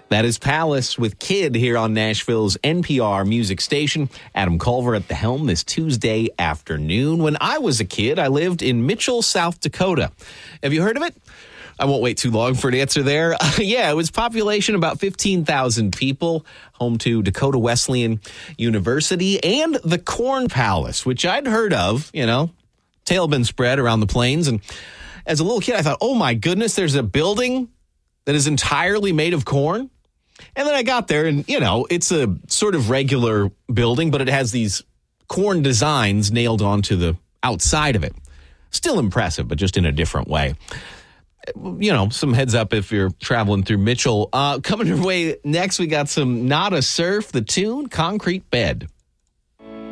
That is Palace with Kid here on Nashville's NPR music station. Adam Culver at the helm this Tuesday afternoon. When I was a kid, I lived in Mitchell, South Dakota. Have you heard of it? I won't wait too long for an answer there. Yeah, it was population about 15,000 people, home to Dakota Wesleyan University and the Corn Palace, which I'd heard of, tail been spread around the plains. And as a little kid, I thought, oh my goodness, there's a building that is entirely made of corn. And then I got there and, it's a sort of regular building, but it has these corn designs nailed onto the outside of it. Still impressive, but just in a different way. Some heads up if you're traveling through Mitchell. Coming your way next, we got some Nada Surf, the tune, Concrete Bed.